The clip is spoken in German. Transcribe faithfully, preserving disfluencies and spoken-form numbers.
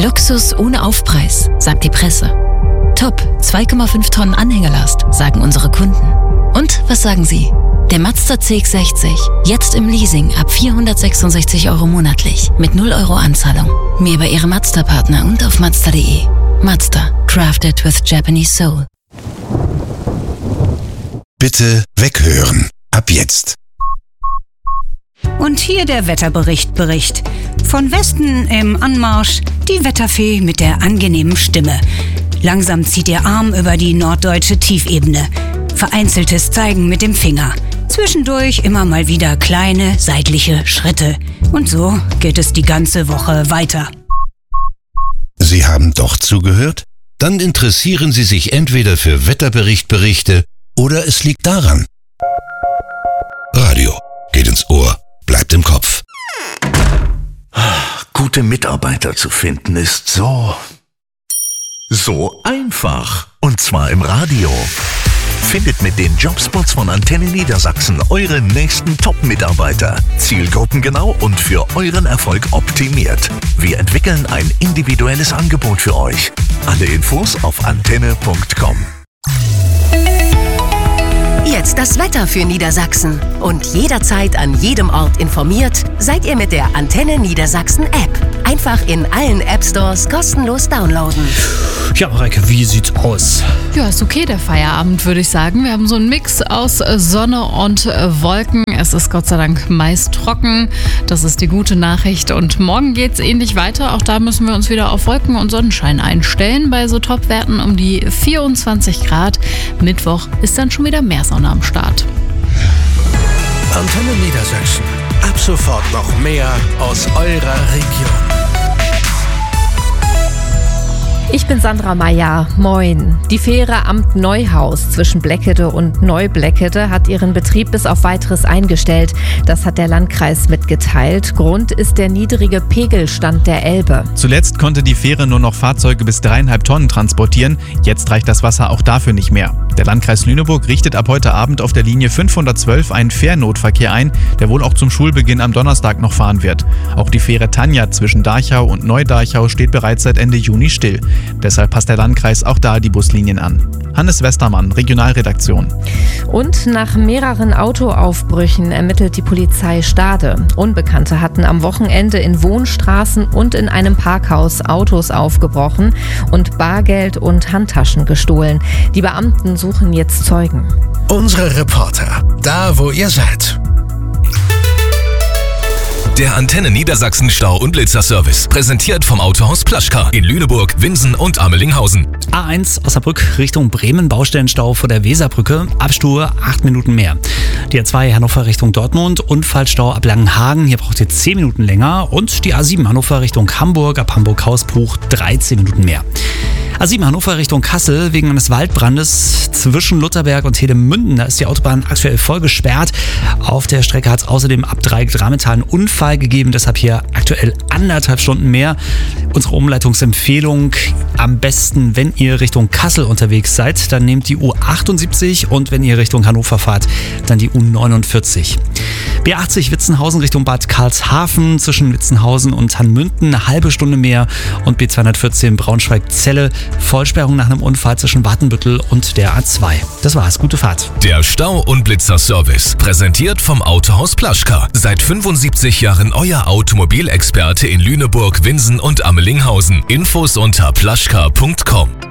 Luxus ohne Aufpreis, sagt die Presse. Top, zwei Komma fünf Tonnen Anhängerlast, sagen unsere Kunden. Und was sagen Sie? Der Mazda C X sechzig, jetzt im Leasing ab vierhundertsechsundsechzig Euro monatlich, mit null Euro Anzahlung. Mehr bei Ihrem Mazda-Partner und auf Mazda punkt de. Mazda, crafted with Japanese soul. Bitte weghören. Ab jetzt. Und hier der Wetterbericht Bericht. Von Westen im Anmarsch die Wetterfee mit der angenehmen Stimme. Langsam zieht ihr Arm über die norddeutsche Tiefebene. Vereinzeltes Zeigen mit dem Finger. Zwischendurch immer mal wieder kleine seitliche Schritte. Und so geht es die ganze Woche weiter. Sie haben doch zugehört? Dann interessieren Sie sich entweder für Wetterberichtberichte oder es liegt daran. Radio geht ins Ohr, bleibt im Kopf. Gute Mitarbeiter zu finden ist so... so einfach. Und zwar im Radio. Findet mit den Jobspots von Antenne Niedersachsen eure nächsten Top-Mitarbeiter. Zielgruppengenau und für euren Erfolg optimiert. Wir entwickeln ein individuelles Angebot für euch. Alle Infos auf antenne punkt com. Jetzt das Wetter für Niedersachsen. Und jederzeit an jedem Ort informiert, seid ihr mit der Antenne Niedersachsen App. Einfach in allen App-Stores kostenlos downloaden. Ja, Mareike, wie sieht's aus? Ja, ist okay, der Feierabend, würde ich sagen. Wir haben so einen Mix aus Sonne und Wolken. Es ist Gott sei Dank meist trocken. Das ist die gute Nachricht. Und morgen geht's ähnlich weiter. Auch da müssen wir uns wieder auf Wolken und Sonnenschein einstellen. Bei so Topwerten um die vierundzwanzig Grad. Mittwoch ist dann schon wieder mehr Sonne am Start. Antenne Niedersachsen. Ab sofort noch mehr aus eurer Region. Ich bin Sandra Meyer. Moin. Die Fähre Amt Neuhaus zwischen Bleckede und Neubleckede hat ihren Betrieb bis auf Weiteres eingestellt. Das hat der Landkreis mitgeteilt. Grund ist der niedrige Pegelstand der Elbe. Zuletzt konnte die Fähre nur noch Fahrzeuge bis dreieinhalb Tonnen transportieren. Jetzt reicht das Wasser auch dafür nicht mehr. Der Landkreis Lüneburg richtet ab heute Abend auf der Linie fünfhundertzwölf einen Fährnotverkehr ein, der wohl auch zum Schulbeginn am Donnerstag noch fahren wird. Auch die Fähre Tanja zwischen Dachau und Neu-Dachau steht bereits seit Ende Juni still. Deshalb passt der Landkreis auch da die Buslinien an. Hannes Westermann, Regionalredaktion. Und nach mehreren Autoaufbrüchen ermittelt die Polizei Stade. Unbekannte hatten am Wochenende in Wohnstraßen und in einem Parkhaus Autos aufgebrochen und Bargeld und Handtaschen gestohlen. Die Beamten suchen jetzt Zeugen. Unsere Reporter, da wo ihr seid. Der Antenne Niedersachsen Stau- und Blitzerservice. Präsentiert vom Autohaus Plaschka in Lüneburg, Winsen und Amelinghausen. A eins Osnabrück Richtung Bremen, Baustellenstau vor der Weserbrücke. Abstuhe acht Minuten mehr. Die A zwei Hannover Richtung Dortmund, Unfallstau ab Langenhagen. Hier braucht ihr zehn Minuten länger. Und die A sieben Hannover Richtung Hamburg, ab Hamburg-Hausbruch dreizehn Minuten mehr. A sieben Hannover Richtung Kassel wegen eines Waldbrandes zwischen Lutherberg und Hedemünden. Da ist die Autobahn aktuell voll gesperrt. Auf der Strecke hat es außerdem ab Dreieck Drametal einen Unfall gegeben. Deshalb hier aktuell anderthalb Stunden mehr. Unsere Umleitungsempfehlung: am besten, wenn ihr Richtung Kassel unterwegs seid, dann nehmt die U achtundsiebzig und wenn ihr Richtung Hannover fahrt, dann die U neunundvierzig. B achtzig Witzenhausen Richtung Bad Karlshafen zwischen Witzenhausen und Hanmünden eine halbe Stunde mehr und B zweihundertvierzehn Braunschweig-Celle Vollsperrung nach einem Unfall zwischen Wartenbüttel und der A zwei. Das war's, gute Fahrt. Der Stau- und Blitzer-Service, präsentiert vom Autohaus Plaschka. Seit fünfundsiebzig Jahren euer Automobilexperte in Lüneburg, Winsen und Amelinghausen. Infos unter plaschka punkt com.